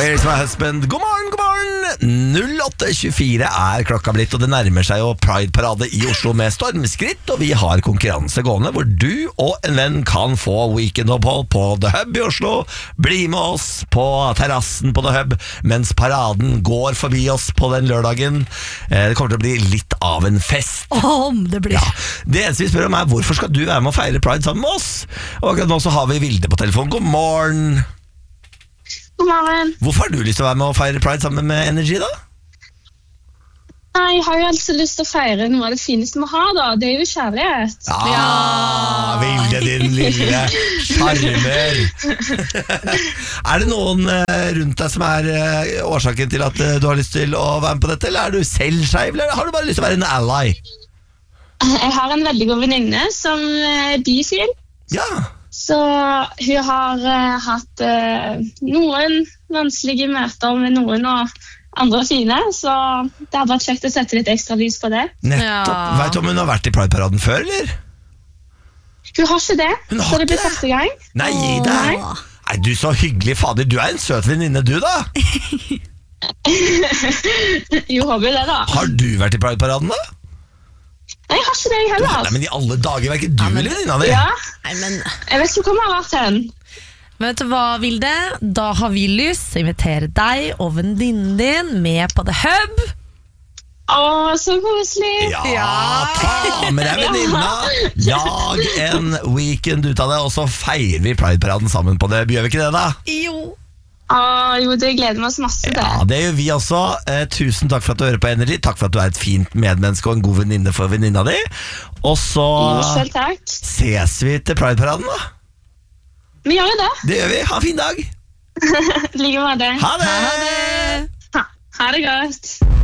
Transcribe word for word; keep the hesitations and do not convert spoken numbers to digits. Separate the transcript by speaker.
Speaker 1: Where's my husband? God morgen, god morgen! null åtte tjuefire er klokka blitt, og det nærmer seg jo Pride-parade i Oslo med stormskritt, og vi har konkurranse gående hvor du og en venn kan få weekendopphold på The Hub i Oslo. Bli med oss på terrassen på The Hub mens paraden går forbi oss på den lørdagen. Det kommer til å bli litt av en fest.
Speaker 2: Om det blir.
Speaker 1: Ja. Det eneste vi spør om er hvorfor skal du være med å feire Pride sammen med oss? Og akkurat nå så har vi Vilde på telefon. God morgen.
Speaker 3: God morgen.
Speaker 1: Hvorfor har du lyst til å være med å feire Pride sammen med Energy da?
Speaker 3: Nei, jeg har jo altså lyst til å feire noe av det fineste vi har da. Det er jo kjærlighet.
Speaker 1: Ja, ja. Vilde, din lille charmer. Er det noen uh, rundt deg som er uh, årsaken til at uh, du har lyst til å være med på dette? Eller er du selv skeiv, eller har du bare lyst til å være en ally?
Speaker 3: Jeg har en veldig god venninne som er bifil.
Speaker 1: Ja.
Speaker 3: Så hun har uh, hatt uh, noen vanskelige møter med noen og andre fine, så det hadde vært kjekt å sette litt ekstra lys på det.
Speaker 1: Nettopp.
Speaker 2: Ja.
Speaker 1: Vet du om hun har vært i Pride-paraden før, eller?
Speaker 3: Hun har ikke det,
Speaker 1: Hun har
Speaker 3: så det blir
Speaker 1: ikke det?
Speaker 3: første gang.
Speaker 1: Nei, gi deg. Nei, du så hyggelig, fader. Du er en søt venninne, du da.
Speaker 3: Jo, håper det da.
Speaker 1: Har du vært i Pride-paraden da?
Speaker 3: Nei, jeg har ikke det jeg heller.
Speaker 1: Nei, men i alle dager, var ikke du eller venninna di?
Speaker 3: Ja,
Speaker 2: Nei, men
Speaker 3: jeg vet ikke hvor vi har vært hen.
Speaker 2: vet du hva, Vilde? Da har vi lyst til å invitere deg og venninnen din med på The Hub.
Speaker 3: Åh, så koselig.
Speaker 1: Ja, ta med deg venninna. Lag en weekend ut av det, og så feirer vi Pride-paraden sammen på det. Gjør vi ikke det da?
Speaker 2: Jo.
Speaker 3: Åh, jo, det gleder vi oss masse til.
Speaker 1: Ja, det gjør vi også. eh, Tusen takk for at du hører på Energy. Takk for at du er et fint medmenneske og en god venninne for venninna di. Og så
Speaker 3: Jo, selv takk.
Speaker 1: ses vi til Pride-paraden da.
Speaker 3: Vi gjør jo det.
Speaker 1: Det gjør vi. Ha en fin dag.
Speaker 3: Like med det.
Speaker 1: Ha det!
Speaker 3: Ha, ha det godt.